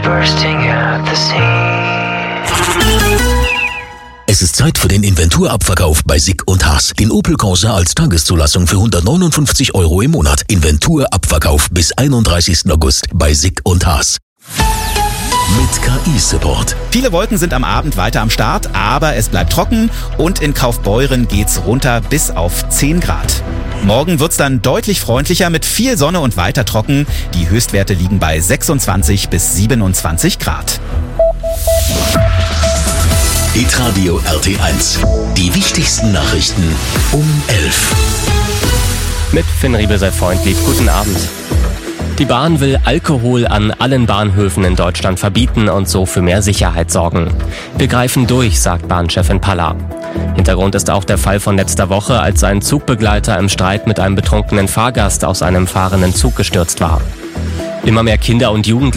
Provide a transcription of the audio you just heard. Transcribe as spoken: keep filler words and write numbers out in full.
bursting at the seams. Es ist Zeit für den Inventurabverkauf bei Sick und Haas. Den Opel Corsa als Tageszulassung für hundertneunundfünfzig Euro im Monat. Inventurabverkauf bis einunddreißigsten August bei Sick und Haas. Mit K I-Support. Viele Wolken sind am Abend weiter am Start, aber es bleibt trocken und in Kaufbeuren geht's runter bis auf zehn Grad. Morgen wird's dann deutlich freundlicher mit viel Sonne und weiter trocken. Die Höchstwerte liegen bei sechsundzwanzig bis siebenundzwanzig Grad. Hitradio R T eins. Die wichtigsten Nachrichten um elf. Mit Finn Riebel sei freundlich. Guten Abend. Die Bahn will Alkohol an allen Bahnhöfen in Deutschland verbieten und so für mehr Sicherheit sorgen. Wir greifen durch, sagt Bahnchefin Palla. Hintergrund ist auch der Fall von letzter Woche, als ein Zugbegleiter im Streit mit einem betrunkenen Fahrgast aus einem fahrenden Zug gestürzt war. Immer mehr Kinder und Jugendliche